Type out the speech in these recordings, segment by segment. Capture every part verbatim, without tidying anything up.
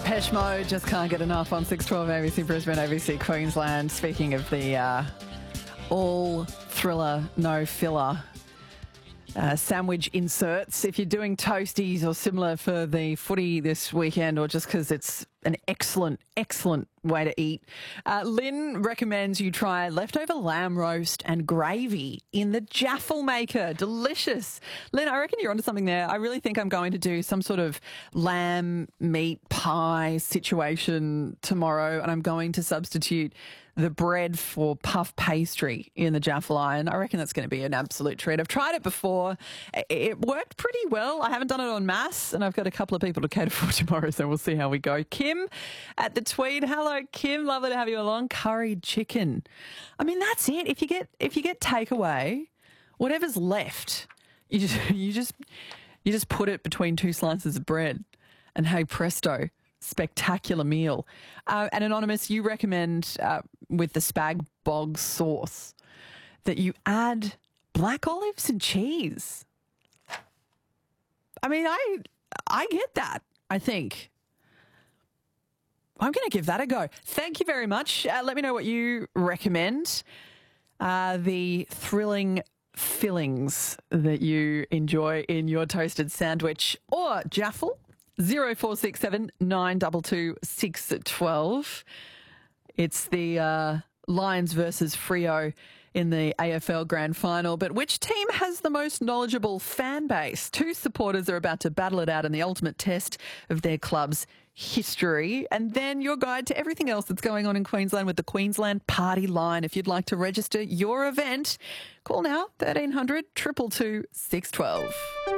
Depeche Mode, just can't get enough on six twelve A B C Brisbane, A B C Queensland. Speaking of the uh, all thriller, no filler uh, sandwich inserts, if you're doing toasties or similar for the footy this weekend, or just because it's an excellent, excellent way to eat, uh, Lynn recommends you try leftover lamb roast and gravy in the Jaffle Maker. Delicious. Lynn, I reckon you're onto something there. I really think I'm going to do some sort of lamb meat pie situation tomorrow, and I'm going to substitute the bread for puff pastry in the Jaffle Iron. I reckon that's going to be an absolute treat. I've tried it before. It worked pretty well. I haven't done it en masse, and I've got a couple of people to cater for tomorrow, so we'll see how we go. Kim at the Tweed. Hello, Kim. Lovely to have you along. Curried chicken. I mean, that's it. If you get if you get takeaway, whatever's left, you just you just you just put it between two slices of bread, and hey presto, spectacular meal. Uh, and Anonymous, you recommend uh, with the spag bog sauce that you add black olives and cheese. I mean, I I get that, I think. I'm going to give that a go. Thank you very much. Uh, let me know what you recommend. Uh, the thrilling fillings that you enjoy in your toasted sandwich or Jaffle. zero four six seven nine two two six one two. It's the uh, Lions versus Freo in the A F L Grand Final. But which team has the most knowledgeable fan base? Two supporters are about to battle it out in the ultimate test of their club's history. And then your guide to everything else that's going on in Queensland with the Queensland Party Line. If you'd like to register your event, call now thirteen hundred two two two six one two.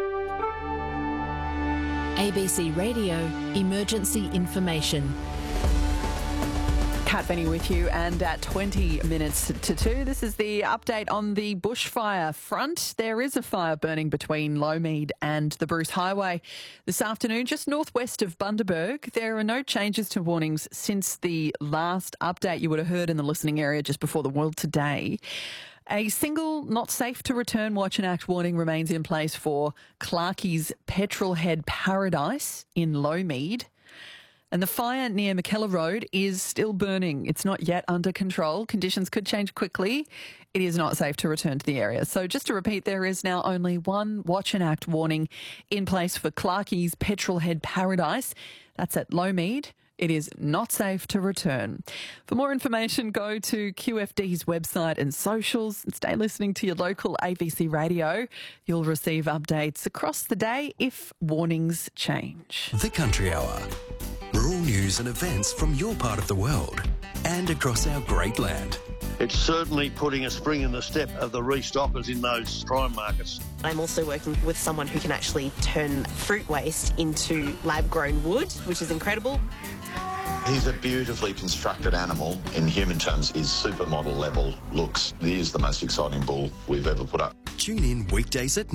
A B C Radio Emergency Information. Kat Benny with you, and at twenty minutes to two, this is the update on the bushfire front. There is a fire burning between Lowmead and the Bruce Highway this afternoon, just northwest of Bundaberg. There are no changes to warnings since the last update you would have heard in the listening area just before the World Today. A single not safe to return watch and act warning remains in place for Clarkie's Petrolhead Paradise in Lowmead. And the fire near McKellar Road is still burning. It's not yet under control. Conditions could change quickly. It is not safe to return to the area. So just to repeat, there is now only one watch and act warning in place for Clarkie's Petrolhead Paradise. That's at Lowmead. It is not safe to return. For more information, go to Q F D's website and socials and stay listening to your local A B C radio. You'll receive updates across the day if warnings change. The Country Hour. Rural news and events from your part of the world and across our great land. It's certainly putting a spring in the step of the restockers in those prime markets. I'm also working with someone who can actually turn fruit waste into lab-grown wood, which is incredible. He's a beautifully constructed animal. In human terms, his supermodel level looks. He is the most exciting bull we've ever put up. Tune in weekdays at